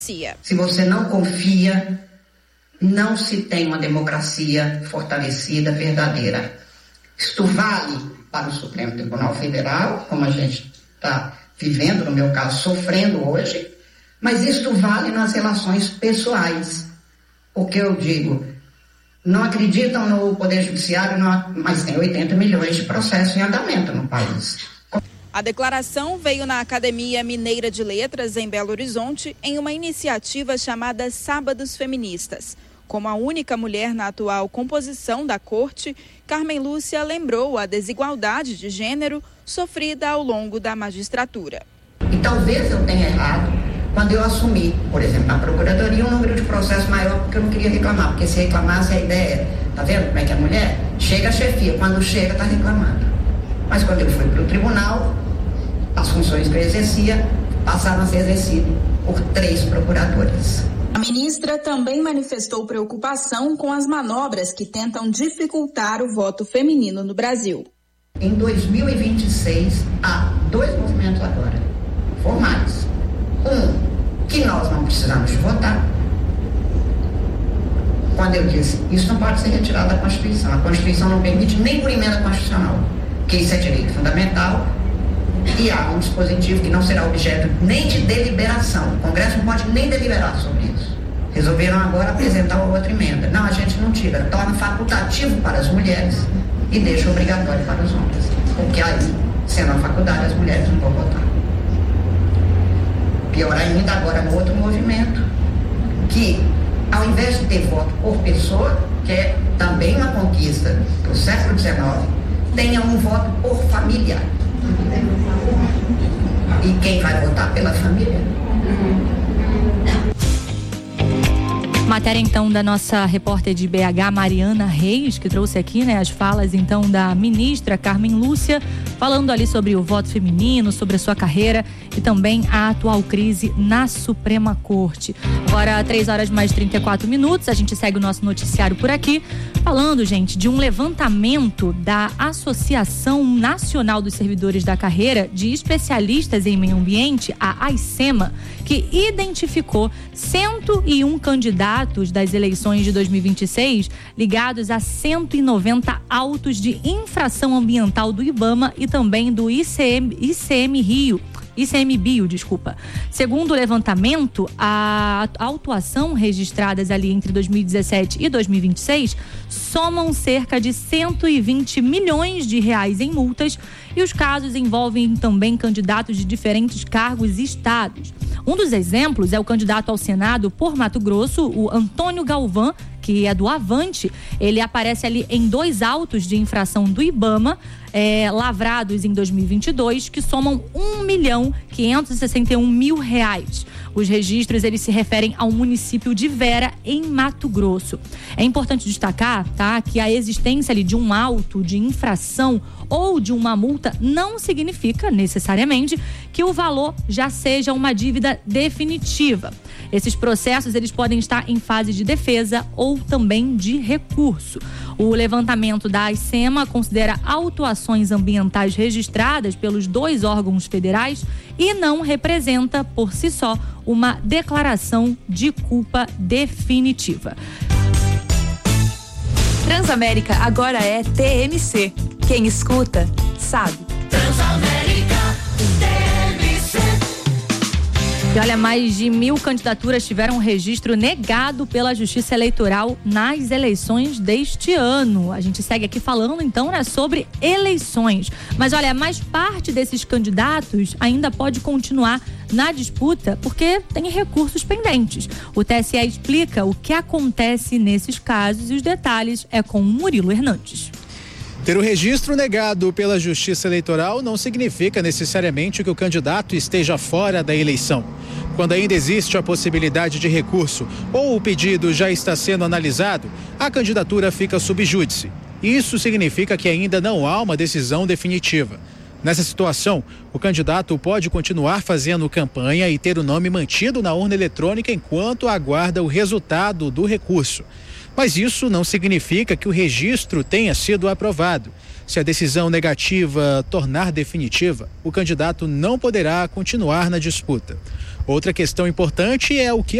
Se você não confia, não se tem uma democracia fortalecida, verdadeira. Isto vale para o Supremo Tribunal Federal, como a gente está vivendo, no meu caso, sofrendo hoje, mas isto vale nas relações pessoais. Porque eu digo, não acreditam no Poder Judiciário, mas tem 80 milhões de processos em andamento no país. A declaração veio na Academia Mineira de Letras, em Belo Horizonte, em uma iniciativa chamada Sábados Feministas. Como a única mulher na atual composição da corte, Carmen Lúcia lembrou a desigualdade de gênero sofrida ao longo da magistratura. E talvez eu tenha errado quando eu assumi, por exemplo, na Procuradoria, um número de processos maior, porque eu não queria reclamar, porque se reclamasse a ideia é, tá vendo como é que é a mulher? Chega a chefia, quando chega está reclamando. Mas quando eu fui para o tribunal, as funções que eu exercia passaram a ser exercidas por 3 procuradores. A ministra também manifestou preocupação com as manobras que tentam dificultar o voto feminino no Brasil. Em 2026, há 2 movimentos agora, formais. Um, que nós não precisamos de votar. Quando eu disse, isso não pode ser retirado da Constituição. A Constituição não permite nem por emenda constitucional, que isso é direito fundamental. E há um dispositivo que não será objeto nem de deliberação. O Congresso não pode nem deliberar sobre isso. Resolveram agora apresentar uma outra emenda. Não, a gente não tira. Torna facultativo para as mulheres e deixa obrigatório para os homens. Porque aí, sendo a faculdade, as mulheres não vão votar. Pior ainda, agora no outro movimento, que ao invés de ter voto por pessoa, que é também uma conquista do século XIX, tenha um voto por família. E quem vai votar pela família? Matéria então da nossa repórter de BH, Mariana Reis, que trouxe aqui, as falas então da ministra Carmen Lúcia, falando ali sobre o voto feminino, sobre a sua carreira e também a atual crise na Suprema Corte. Agora, 3h mais 34, a gente segue o nosso noticiário por aqui, falando, gente, de um levantamento da Associação Nacional dos Servidores da Carreira de Especialistas em Meio Ambiente, a AICEMA, que identificou 101 candidatos das eleições de 2026 ligados a 190 autos de infração ambiental do IBAMA e também do ICMBio. Segundo o levantamento, a autuação registradas ali entre 2017 e 2026 somam cerca de 120 milhões de reais em multas e os casos envolvem também candidatos de diferentes cargos e estados. Um dos exemplos é o candidato ao Senado por Mato Grosso, o Antônio Galvão, que é do Avante. Ele aparece ali em 2 autos de infração do IBAMA, lavrados em 2022, que somam R$1.561.000. Os registros, eles se referem ao município de Vera, em Mato Grosso. É importante destacar, que a existência ali de um auto de infração ou de uma multa não significa necessariamente que o valor já seja uma dívida definitiva. Esses processos, eles podem estar em fase de defesa ou também de recurso. O levantamento da AICEMA considera autuações ambientais registradas pelos 2 órgãos federais e não representa, por si só, uma declaração de culpa definitiva. Transamérica agora é TMC. Quem escuta, sabe. Transamérica, TMC. E olha, mais de 1.000 candidaturas tiveram registro negado pela Justiça Eleitoral nas eleições deste ano. A gente segue aqui falando então, sobre eleições. Mas olha, mais parte desses candidatos ainda pode continuar na disputa porque tem recursos pendentes. O TSE explica o que acontece nesses casos e os detalhes é com o Murilo Hernandes. Ter o registro negado pela Justiça Eleitoral não significa necessariamente que o candidato esteja fora da eleição. Quando ainda existe a possibilidade de recurso ou o pedido já está sendo analisado, a candidatura fica sub júdice. Isso significa que ainda não há uma decisão definitiva. Nessa situação, o candidato pode continuar fazendo campanha e ter o nome mantido na urna eletrônica enquanto aguarda o resultado do recurso. Mas isso não significa que o registro tenha sido aprovado. Se a decisão negativa tornar definitiva, o candidato não poderá continuar na disputa. Outra questão importante é o que